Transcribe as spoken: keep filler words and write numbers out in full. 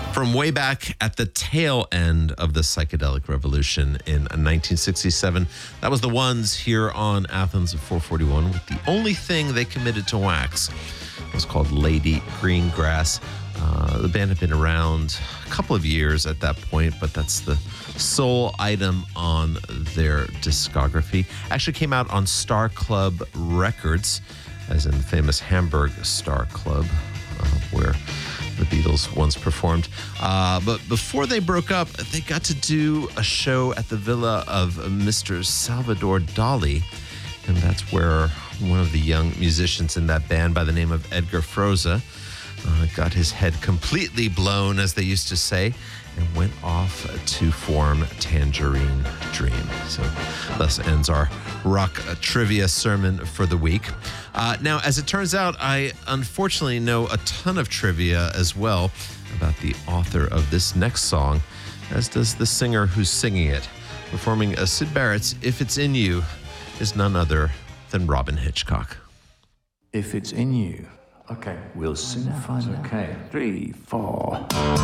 From way back at the tail end of the psychedelic revolution in nineteen sixty-seven, that was the Ones here on Athens at four forty-one with the only thing they committed to wax. It was called Lady Greengrass. Uh, the band had been around a couple of years at that point, but that's the sole item on their discography. Actually came out on Star Club Records, as in the famous Hamburg Star Club, uh, where the Beatles once performed. Uh, but before they broke up, they got to do a show at the villa of Mister Salvador Dali. And that's where one of the young musicians in that band by the name of Edgar Froese uh, got his head completely blown, as they used to say, and went off to form Tangerine Dream. So thus ends our rock trivia sermon for the week. Uh, now, as it turns out, I unfortunately know a ton of trivia as well about the author of this next song, as does the singer who's singing it. Performing uh, Syd Barrett's If It's In You is none other than Robyn Hitchcock. If it's in you. Okay. We'll soon find out. Okay. Three, four.